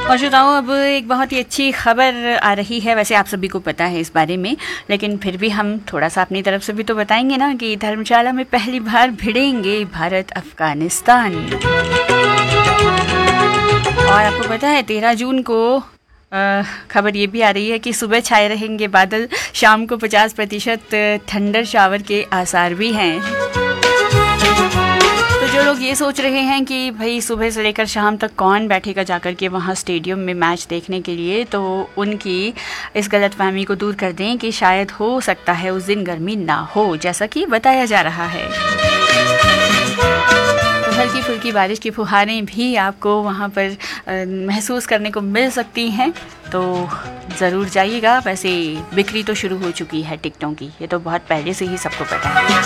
और श्रोताओं, अब एक बहुत ही अच्छी खबर आ रही है। वैसे आप सभी को पता है इस बारे में, लेकिन फिर भी हम थोड़ा सा अपनी तरफ से भी तो बताएंगे ना कि धर्मशाला में पहली बार भिड़ेंगे भारत अफगानिस्तान। और आपको पता है 13 जून को खबर ये भी आ रही है कि सुबह छाए रहेंगे बादल, शाम को 50% थंडर शावर के आसार भी हैं। तो जो लोग ये सोच रहे हैं कि भाई सुबह से लेकर शाम तक कौन बैठेगा जाकर के वहाँ स्टेडियम में मैच देखने के लिए, तो उनकी इस गलतफहमी को दूर कर दें कि शायद हो सकता है उस दिन गर्मी ना हो, जैसा कि बताया जा रहा है। तो हल्की फुल्की बारिश की फुहारें भी आपको वहाँ पर महसूस करने को मिल सकती हैं, तो ज़रूर जाइएगा। वैसे बिक्री तो शुरू हो चुकी है टिकटों की, ये तो बहुत पहले से ही सबको पता है।